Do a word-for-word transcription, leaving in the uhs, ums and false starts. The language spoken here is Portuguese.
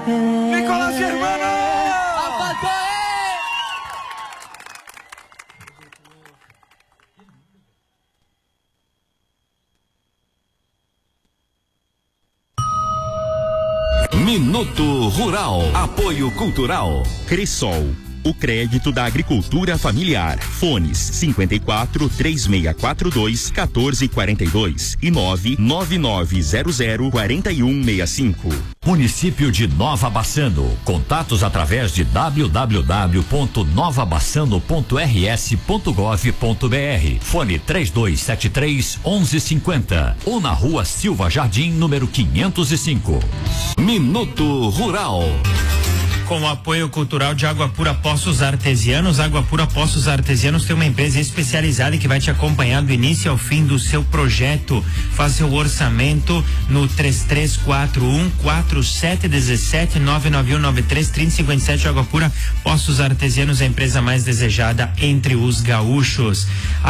Vem com las hermanas! Minuto Rural. Apoio Cultural. Cressol, o crédito da agricultura familiar. Fones cinquenta e quatro, três seis quatro dois, quatorze quarenta e dois e nove nove nove zero zero quatro um seis cinco. Município de Nova Bassano. Contatos através de w w w ponto nova bassano ponto r s ponto gov ponto b r. Fone três dois sete três, onze cinquenta ou na Rua Silva Jardim, número quinhentos e cinco. Minuto Rural. Com o apoio cultural de Água Pura Poços Artesianos, Água Pura Poços Artesianos tem uma empresa especializada que vai te acompanhar do início ao fim do seu projeto. Faça seu orçamento no três três quatro um, quatro sete um sete, nove nove um nove três, três zero cinco sete. Água Pura Poços Artesianos, a empresa mais desejada entre os gaúchos.